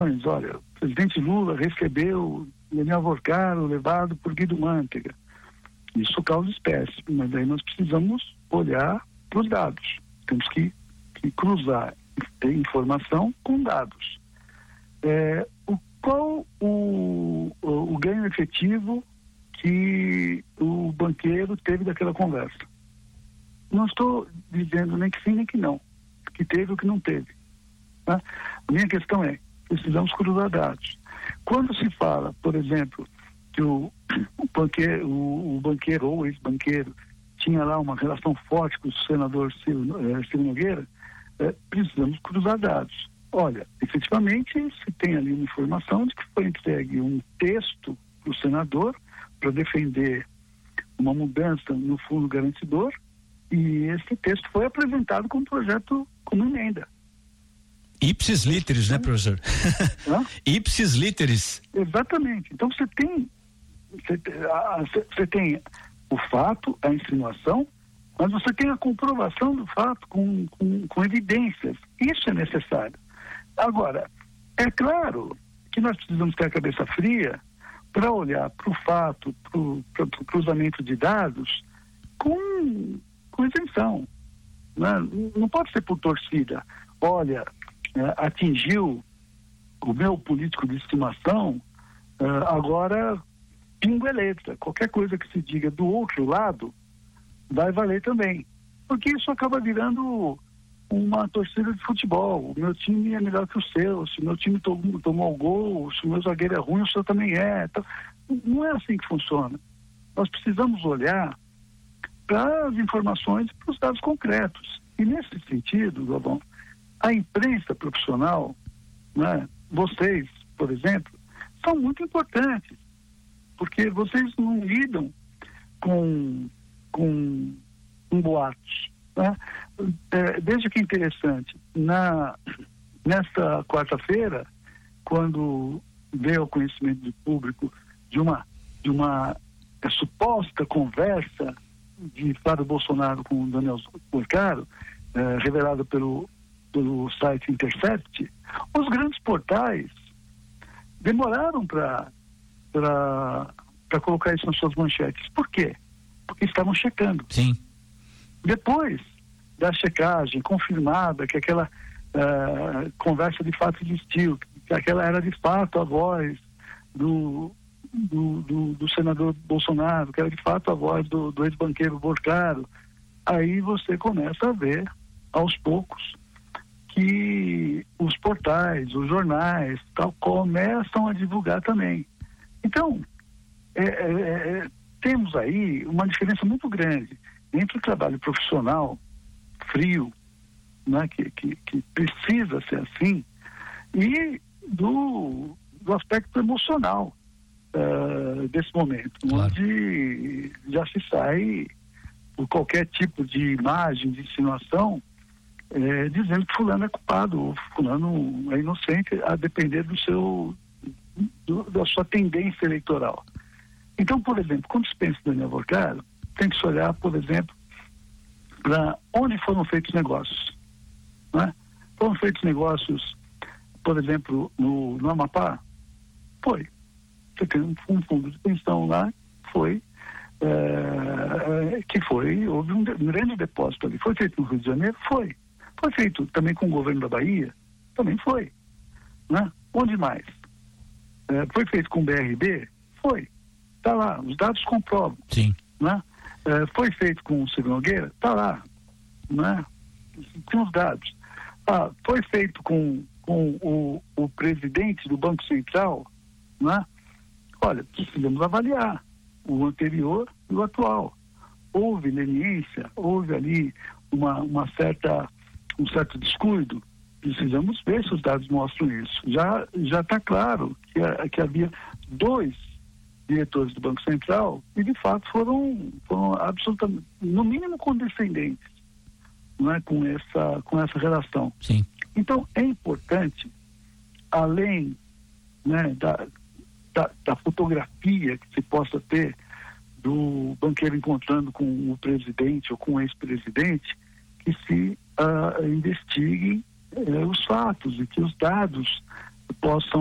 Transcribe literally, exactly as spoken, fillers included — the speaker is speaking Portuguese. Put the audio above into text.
Olha, o presidente Lula recebeu Daniel Vorcaro levado por Guido Mantega. Isso causa espécie, mas aí nós precisamos olhar para os dados. Temos que, que cruzar informação com dados. É, o, qual o, o, o ganho efetivo que o banqueiro teve daquela conversa? Não estou dizendo nem que sim nem que não, que teve ou que não teve. Tá? A minha questão é, precisamos cruzar dados. Quando se fala, por exemplo, que o, o, banqueiro, o, o banqueiro ou ex-banqueiro tinha lá uma relação forte com o senador Ciro, eh, Ciro Nogueira, eh, precisamos cruzar dados. Olha, efetivamente se tem ali uma informação de que foi entregue um texto para o senador para defender uma mudança no fundo garantidor, e esse texto foi apresentado como projeto, como emenda. Ipsis literis, né, professor? Ipsis literis. Exatamente. Então você tem você tem o fato, a insinuação, mas você tem a comprovação do fato com, com, com evidências. Isso é necessário. Agora, é claro que nós precisamos ter a cabeça fria para olhar para o fato, para o cruzamento de dados com, com isenção. Né? Não pode ser por torcida. Olha, é, atingiu o meu político de estimação, é, agora pingo é letra. Qualquer coisa que se diga do outro lado vai valer também. Porque isso acaba virando uma torcida de futebol. O meu time é melhor que o seu. Se o meu time tomou, tomou o gol, se o meu zagueiro é ruim, o seu também é. Então, não é assim que funciona. Nós precisamos olhar para as informações e para os dados concretos. E nesse sentido, Galvão, a imprensa profissional, né, vocês, por exemplo, são muito importantes, porque vocês não lidam com, com, com boatos. Né? É, veja que interessante, na, nesta quarta-feira, quando veio ao conhecimento do público de uma, de uma é, suposta conversa de Flávio Bolsonaro com o Daniel Vorcaro, é, revelada pelo, pelo site Intercept, os grandes portais demoraram para para colocar isso nas suas manchetes. Por quê? Porque estavam checando. Sim. Depois da checagem confirmada que aquela uh, conversa de fato existiu, que aquela era de fato a voz do, do, do, do senador Bolsonaro, que era de fato a voz do, do ex-banqueiro Vorcaro, aí você começa a ver, aos poucos, que os portais, os jornais, tal, começam a divulgar também. Então, é, é, temos aí uma diferença muito grande entre o trabalho profissional, frio, né, que, que, que precisa ser assim, e do, do aspecto emocional uh, desse momento, claro, onde já se sai por qualquer tipo de imagem, de insinuação, é, dizendo que fulano é culpado, ou fulano é inocente, a depender do seu do, da sua tendência eleitoral. Então, por exemplo, quando se pensa em Daniel Vorcaro, tem que se olhar, por exemplo, para onde foram feitos negócios. Né? Foram feitos negócios, por exemplo, no, no Amapá? Foi. Você tem um, um fundo de pensão lá, foi, é, que foi, houve um, um grande depósito ali. Foi feito no Rio de Janeiro? Foi. Foi feito também com o governo da Bahia? Também foi. Né? Onde mais? É, foi feito com o B R B? Foi. Está lá, os dados comprovam. Sim. Né? É, foi feito com o Ciro Nogueira? Está lá. Né? Tem os dados. Ah, foi feito com, com o, o presidente do Banco Central? Né? Olha, precisamos avaliar o anterior e o atual. Houve leniência, houve ali uma, uma certa, um certo descuido. Precisamos ver se os dados mostram isso. Já já está claro que, que havia dois diretores do Banco Central e, de fato, foram, foram absolutamente, no mínimo, condescendentes, não é, com, essa, com essa relação. Sim. Então, é importante, além, né, da, da, da fotografia que se possa ter do banqueiro encontrando com o presidente ou com o ex-presidente, que se uh, investiguem uh, os fatos e que os dados possam